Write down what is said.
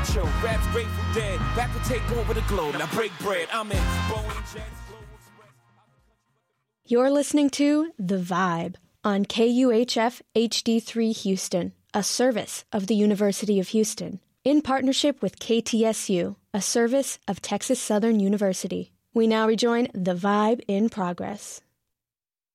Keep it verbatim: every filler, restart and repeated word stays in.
Chill, rap's Grateful Dead, back to take over the globe. Now break bread, I'm in Boeing Jets. You're listening to The Vibe on K U H F H D three Houston, a service of the University of Houston, in partnership with K T S U, a service of Texas Southern University. We now rejoin The Vibe in progress.